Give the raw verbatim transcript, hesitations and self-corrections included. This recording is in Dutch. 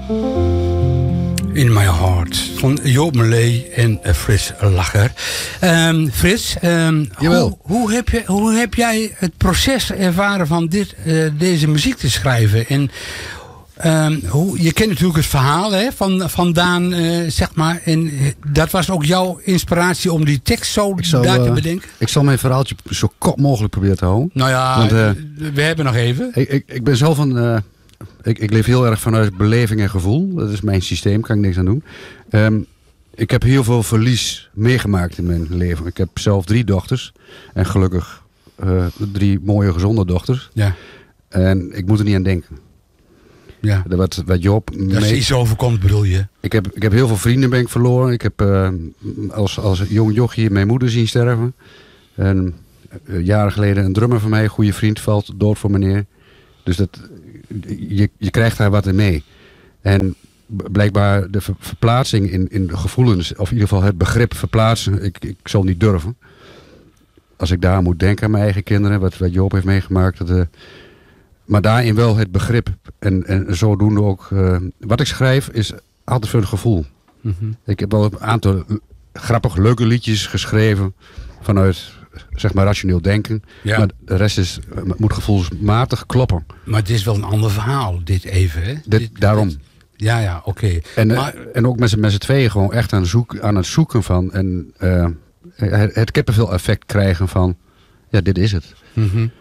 In My Heart van Joop Melee en uh, Frits Lacher. Um, Frits, um, hoe, hoe, heb je, hoe heb jij het proces ervaren van dit, uh, deze muziek te schrijven? En um, hoe, je kent natuurlijk het verhaal hè, van, van Daan, uh, zeg maar. En dat was ook jouw inspiratie om die tekst zo zal, daar te uh, bedenken? Ik zal mijn verhaaltje zo kort mogelijk proberen te houden. Nou ja, Want, uh, we hebben nog even. Ik, ik, ik ben zelf een... Uh, Ik, ik leef heel erg vanuit beleving en gevoel. Dat is mijn systeem, kan ik niks aan doen. Um, ik heb heel veel verlies meegemaakt in mijn leven. Ik heb zelf drie dochters. En gelukkig uh, drie mooie, gezonde dochters. Ja. En ik moet er niet aan denken. Ja. Wat, wat Job... Dat is iets overkomt, bedoel je? Ik heb, ik heb heel veel vrienden ben ik verloren. Ik heb uh, als, als jong jochie mijn moeder zien sterven. En uh, jaren geleden een drummer van mij, een goede vriend, valt dood voor meneer. Dus dat... Je, je krijgt daar wat in mee. En blijkbaar de ver, verplaatsing in, in de gevoelens, of in ieder geval het begrip verplaatsen, ik, ik zal niet durven. Als ik daar moet denken aan mijn eigen kinderen, wat, wat Joop heeft meegemaakt. Dat, uh, maar daarin wel het begrip. En, en zodoende ook, uh, wat ik schrijf is altijd voor een gevoel. Mm-hmm. Ik heb wel een aantal grappige, leuke liedjes geschreven vanuit... zeg maar rationeel denken. Ja. Maar de rest is, moet gevoelsmatig kloppen. Maar het is wel een ander verhaal, dit even. Hè? Dit, dit, daarom. Dit, ja, ja, oké. Okay. En, maar... en ook met z'n tweeën gewoon echt aan, zoek, aan het zoeken van... en uh, het, het kippenvel effect krijgen van... ja, dit is het. Mm-hmm.